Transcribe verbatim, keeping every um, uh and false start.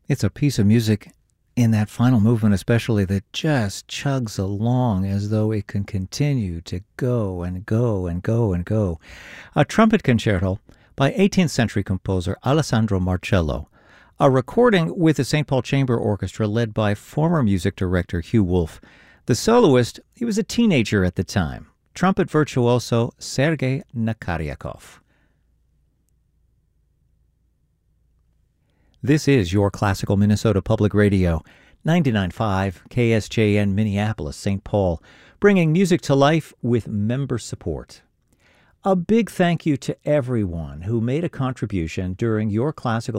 It's a piece of music in that final movement especially that just chugs along as though it can continue to go and go and go and go. A trumpet concerto by eighteenth century composer Alessandro Marcello, a recording with the Saint Paul Chamber Orchestra led by former music director Hugh Wolf. The soloist, he was a teenager at the time, trumpet virtuoso Sergei Nakaryakov. This is your Classical Minnesota Public Radio, ninety-nine point five K S J N Minneapolis, Saint Paul, bringing music to life with member support. A big thank you to everyone who made a contribution during your Classical